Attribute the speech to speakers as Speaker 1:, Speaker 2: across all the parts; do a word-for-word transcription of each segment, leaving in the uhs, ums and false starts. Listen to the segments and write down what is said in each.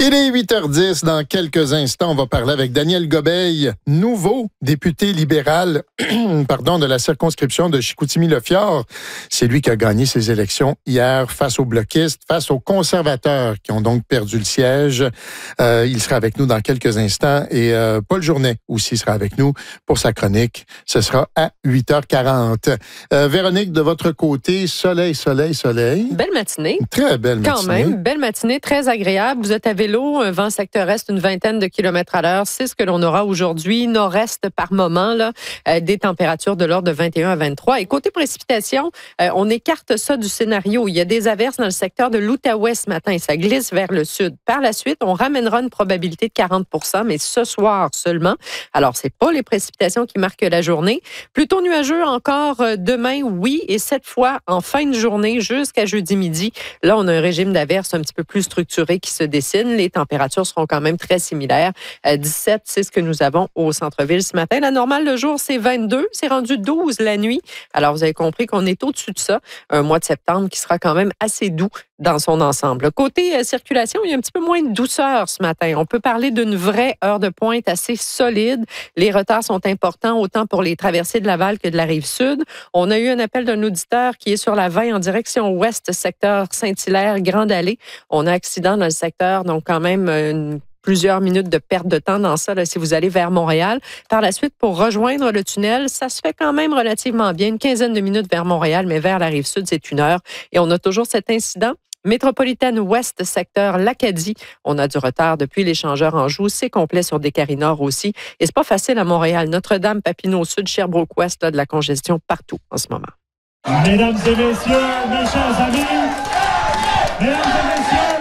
Speaker 1: Il est huit heures dix. Dans quelques instants, on va parler avec Daniel Gobeil, nouveau député libéral pardon, de la circonscription de Chicoutimi-Le Fjord. C'est lui qui a gagné ses élections hier face aux bloquistes, face aux conservateurs qui ont donc perdu le siège. Euh, il sera avec nous dans quelques instants et euh, Paul Journet aussi sera avec nous pour sa chronique. Ce sera à huit heures quarante. Euh, Véronique, de votre côté, soleil, soleil, soleil.
Speaker 2: Belle matinée.
Speaker 1: Très belle matinée.
Speaker 2: Quand même, belle matinée, très agréable. Vous êtes à vélo, un vent secteur est, une vingtaine de kilomètres à l'heure. C'est ce que l'on aura aujourd'hui. Nord-est par moment, là, euh, des températures de l'ordre de vingt et un à vingt-trois. Et côté précipitation, euh, on écarte ça du scénario. Il y a des averses dans le secteur de l'Outaouais ce matin et ça glisse vers le sud. Par la suite, on ramènera une probabilité de quarante pour cent, mais ce soir seulement. Alors, c'est pas les précipitations qui marquent la journée. Plutôt nuageux encore euh, demain, oui, et cette fois, en fin de journée jusqu'à jeudi midi, là, on a un régime d'averses un petit peu plus structuré qui se dessine. Les températures seront quand même très similaires. Euh, dix-sept, c'est ce que nous avons au centre-ville ce matin. La normale, le jour, c'est vingt-deux. C'est rendu douze la nuit. Alors, vous avez compris qu'on est au-dessus de ça. Un mois de septembre qui sera quand même assez doux dans son ensemble. Côté euh, circulation, il y a un petit peu moins de douceur ce matin. On peut parler d'une vraie heure de pointe assez solide. Les retards sont importants autant pour les traversées de Laval que de la Rive-Sud. On a eu un appel d'un auditeur qui est sur la vingt en direction ouest, secteur Saint-Hilaire, Grande Allée. On a accident dans le secteur, donc quand même une plusieurs minutes de perte de temps dans ça, là, si vous allez vers Montréal. Par la suite, pour rejoindre le tunnel, ça se fait quand même relativement bien. Une quinzaine de minutes vers Montréal, mais vers la Rive-Sud, c'est une heure. Et on a toujours cet incident. Métropolitaine ouest, secteur l'Acadie. On a du retard depuis l'échangeur Anjou. C'est complet sur Descaries-Nord aussi. Et c'est pas facile à Montréal. Notre-Dame, Papineau Sud, Sherbrooke-Ouest, là, de la congestion partout en ce moment.
Speaker 3: Mesdames et messieurs, mes chers amis, mesdames et messieurs,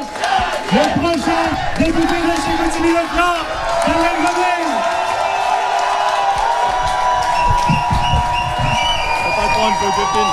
Speaker 3: le prochain député de Chicoutimi-Le Fjord, Daniel Gobeil. On va prendre une copine.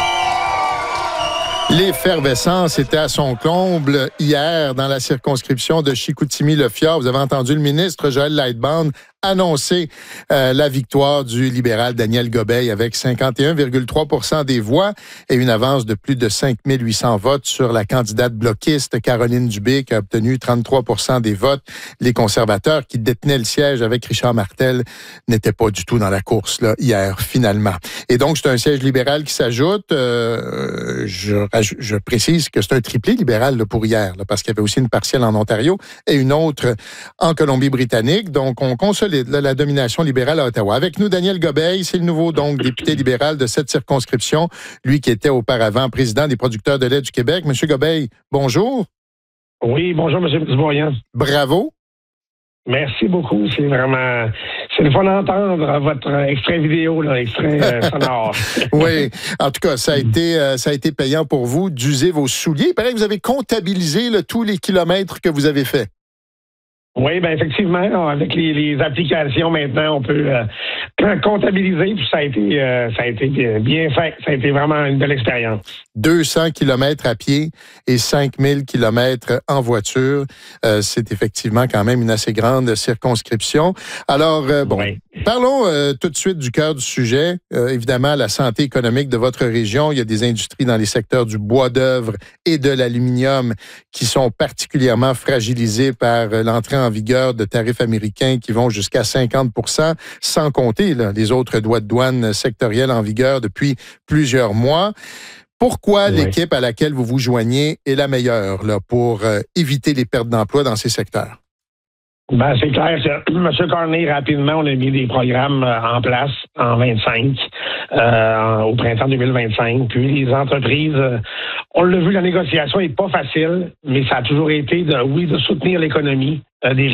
Speaker 1: L'effervescence était à son comble hier dans la circonscription de Chicoutimi-Le Fjord. Vous avez entendu le ministre Joël Lightbound annoncer euh, la victoire du libéral Daniel Gobeil avec cinquante et un virgule trois pour cent des voix et une avance de plus de cinq mille huit cents votes sur la candidate bloquiste Caroline Dubé qui a obtenu trente-trois pour cent des votes. Les conservateurs qui détenaient le siège avec Richard Martel n'étaient pas du tout dans la course là, hier finalement. Et donc c'est un siège libéral qui s'ajoute. Euh, je, je précise que c'est un triplé libéral là, pour hier là, parce qu'il y avait aussi une partielle en Ontario et une autre en Colombie-Britannique. Donc on consolide Là, la domination libérale à Ottawa. Avec nous, Daniel Gobeil, c'est le nouveau donc député libéral de cette circonscription, lui qui était auparavant président des producteurs de lait du Québec. Monsieur Gobeil, bonjour.
Speaker 4: Oui, bonjour, M. Bourrian.
Speaker 1: Bravo.
Speaker 4: Merci beaucoup. C'est vraiment... C'est le fun d'entendre votre extrait vidéo, là, extrait euh, sonore.
Speaker 1: Oui. En tout cas, ça a été euh, ça a été payant pour vous d'user vos souliers. Il paraît que vous avez comptabilisé là, tous les kilomètres que vous avez faits.
Speaker 4: Oui, bien effectivement, avec les, les applications maintenant, on peut euh, comptabiliser, puis ça a été euh, ça a été bien, bien fait. Ça a été vraiment une belle expérience.
Speaker 1: deux cents kilomètres à pied et cinq mille kilomètres en voiture. Euh, c'est effectivement quand même une assez grande circonscription. Alors, euh, bon, oui. Parlons euh, tout de suite du cœur du sujet. Euh, évidemment, la santé économique de votre région. Il y a des industries dans les secteurs du bois d'œuvre et de l'aluminium qui sont particulièrement fragilisées par euh, l'entrée en vigueur de tarifs américains qui vont jusqu'à cinquante pour cent, sans compter là, les autres droits de douane sectoriels en vigueur depuis plusieurs mois. Pourquoi oui. l'équipe à laquelle vous vous joignez est la meilleure là, pour euh, éviter les pertes d'emploi dans ces secteurs?
Speaker 4: Ben, c'est clair que M. Carney, rapidement, on a mis des programmes en place en vingt-cinq, euh, au printemps deux mille vingt-cinq. Puis les entreprises, on l'a vu, la négociation n'est pas facile, mais ça a toujours été, de, oui, de soutenir l'économie euh, des